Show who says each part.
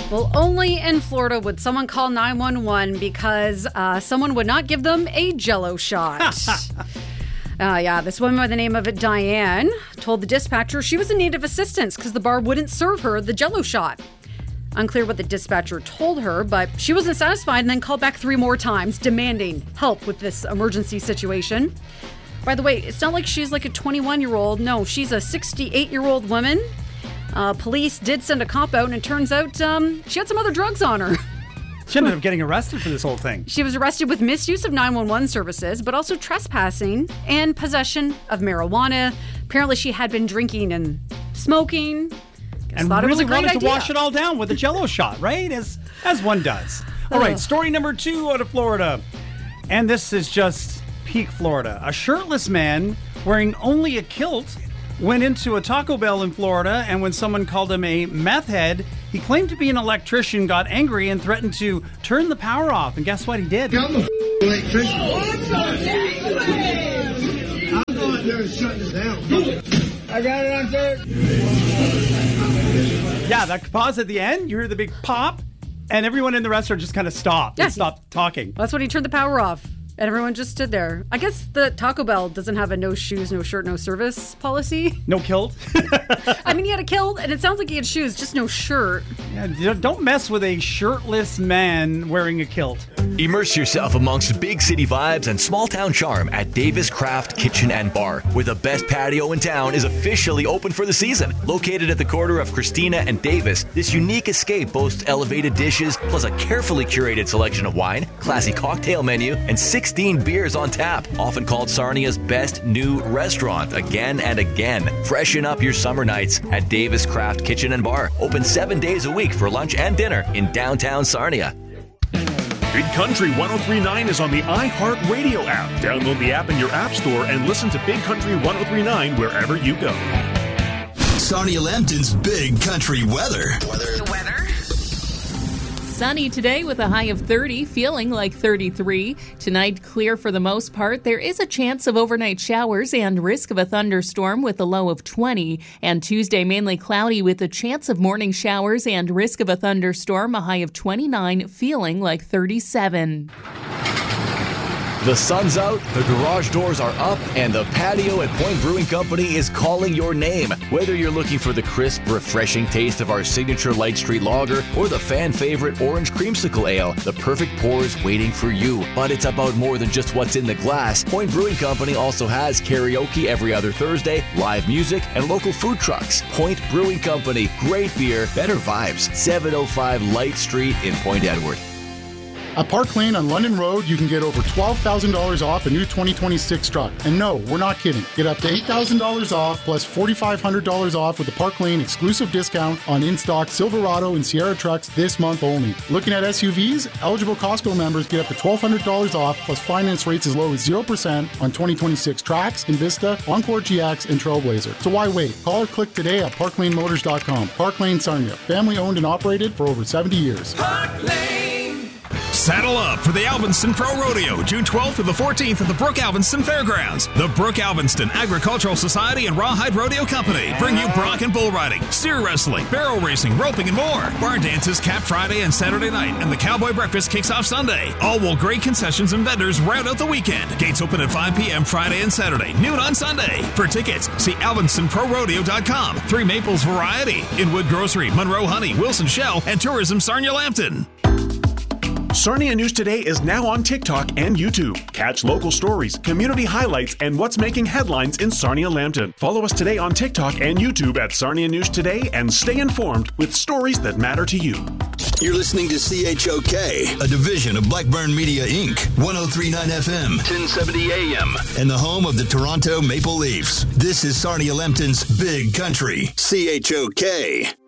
Speaker 1: Well, only in Florida would someone call 911 because someone would not give them a Jell-O shot. This woman by the name of Diane told the dispatcher she was in need of assistance because the bar wouldn't serve her the Jell-O shot. Unclear what the dispatcher told her, but she wasn't satisfied and then called back 3 more times demanding help with this emergency situation. By the way, it's not like she's like a 21-year-old. No, she's a 68-year-old woman. Police did send a cop out, and it turns out she had some other drugs on her.
Speaker 2: She ended up getting arrested for this whole thing.
Speaker 1: She was arrested with misuse of 911 services, but also trespassing and possession of marijuana. Apparently, she had been drinking and smoking.
Speaker 2: And
Speaker 1: thought
Speaker 2: really
Speaker 1: it was a great
Speaker 2: wanted
Speaker 1: idea
Speaker 2: to wash it all down with a Jell-O shot, right? As one does. All right, story number 2 out of Florida. And this is just peak Florida. A shirtless man wearing only a kilt went into a Taco Bell in Florida, and when someone called him a meth head, he claimed to be an electrician, got angry, and threatened to turn the power off. And guess what he did?
Speaker 3: I'm an electrician. I'm going there and shutting this down. I got it on there.
Speaker 2: Yeah, that pause at the end, you hear the big pop, and everyone in the restaurant just kind of stopped.
Speaker 1: Yeah,
Speaker 2: and stopped talking.
Speaker 1: That's when he turned the power off. And everyone just stood there. I guess the Taco Bell doesn't have a no shoes, no shirt, no service policy.
Speaker 2: No kilt?
Speaker 1: I mean, he had a kilt, and it sounds like he had shoes, just no shirt.
Speaker 2: Yeah, don't mess with a shirtless man wearing a kilt.
Speaker 4: Immerse yourself amongst big city vibes and small town charm at Davis Craft Kitchen and Bar, where the best patio in town is officially open for the season. Located at the corner of Christina and Davis, this unique escape boasts elevated dishes, plus a carefully curated selection of wine, classy cocktail menu, and 16 beers on tap. Often called Sarnia's best new restaurant again and again. Freshen up your summer nights at Davis Craft Kitchen and Bar. Open 7 days a week for lunch and dinner in downtown Sarnia.
Speaker 5: Big Country 103.9 is on the iHeartRadio app. Download the app in your app store and listen to Big Country 103.9 wherever you go.
Speaker 6: Sarnia Lambton's Big Country weather.
Speaker 7: The weather?
Speaker 8: Sunny today with a high of 30, feeling like 33. Tonight, clear for the most part. There is a chance of overnight showers and risk of a thunderstorm with a low of 20. And Tuesday, mainly cloudy with a chance of morning showers and risk of a thunderstorm, a high of 29, feeling like 37.
Speaker 4: The sun's out, the garage doors are up, and the patio at Point Brewing Company is calling your name. Whether you're looking for the crisp, refreshing taste of our signature Light Street Lager or the fan favorite Orange Creamsicle Ale, the perfect pour is waiting for you. But it's about more than just what's in the glass. Point Brewing Company also has karaoke every other Thursday, live music, and local food trucks. Point Brewing Company, great beer, better vibes. 705 Light Street in Point Edward.
Speaker 9: At Park Lane on London Road, you can get over $12,000 off a new 2026 truck. And no, we're not kidding. Get up to $8,000 off plus $4,500 off with the Park Lane exclusive discount on in-stock Silverado and Sierra trucks this month only. Looking at SUVs, eligible Costco members get up to $1,200 off plus finance rates as low as 0% on 2026 Trax, Invista, Encore GX, and Trailblazer. So why wait? Call or click today at parklanemotors.com. Park Lane Sarnia, family owned and operated for over 70 years.
Speaker 7: Park Lane.
Speaker 5: Saddle up for the Alvinston Pro Rodeo, June 12th to the 14th at the Brooke Alvinston Fairgrounds. The Brooke Alvinston Agricultural Society and Rawhide Rodeo Company bring you bronc and bull riding, steer wrestling, barrel racing, roping, and more. Barn dances cap Friday and Saturday night, and the Cowboy Breakfast kicks off Sunday. All will great concessions and vendors round out the weekend. Gates open at 5 p.m. Friday and Saturday, noon on Sunday. For tickets, see AlvinstonProRodeo.com. Three Maples Variety, Inwood Grocery, Monroe Honey, Wilson Shell, and Tourism Sarnia Lambton. Sarnia News Today is now on TikTok and YouTube. Catch local stories, community highlights, and what's making headlines in Sarnia Lambton. Follow us today on TikTok and YouTube at Sarnia News Today and stay informed with stories that matter to you.
Speaker 6: You're listening to CHOK, a division of Blackburn Media Inc., 103.9 FM, 1070 AM, and the home of the Toronto Maple Leafs. This is Sarnia Lambton's Big Country, CHOK.